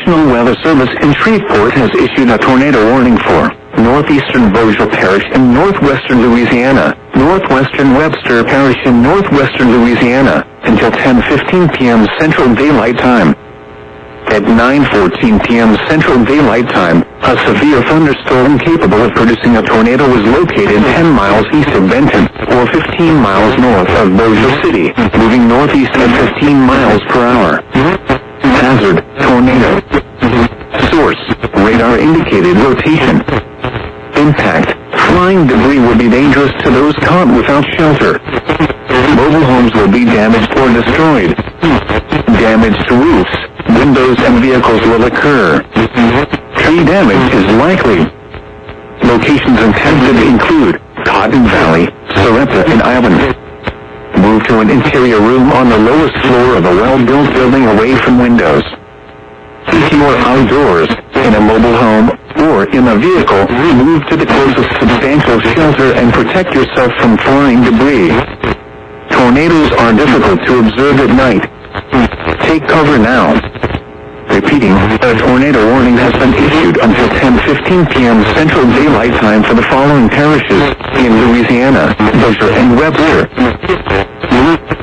National Weather Service in Shreveport has issued a tornado warning for northeastern Bossier Parish in northwestern Louisiana, northwestern Webster Parish in northwestern Louisiana, until 10:15 p.m. Central Daylight Time. At 9:14 p.m. Central Daylight Time, a severe thunderstorm capable of producing a tornado was located 10 miles east of Benton, or 15 miles north of Bossier City, moving northeast at 15 miles per hour. Hazard, tornado. Source, radar indicated rotation. Impact, flying debris will be dangerous to those caught without shelter. Mobile homes will be damaged or destroyed. Damage to roofs, windows and vehicles will occur. Tree damage is likely. Locations intended include Cotton Valley, Sarepta, and Ivan. Move to an interior room on the lowest floor of a well-built building away from windows. If you are outdoors, in a mobile home, or in a vehicle, move to the closest substantial shelter and protect yourself from flying debris. Tornadoes are difficult to observe at night. Take cover now. Repeating, a tornado warning has been issued until 10:15 p.m. Central Daylight Time for the following parishes in Louisiana, Bossier and Webster.